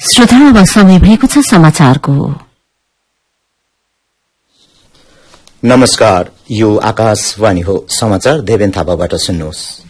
श्रोता, अब समय भएको छ समाचारको। नमस्कार, यो आकाशवाणी हो। समाचार देवेन थापाबाट सुन्नुहोस्।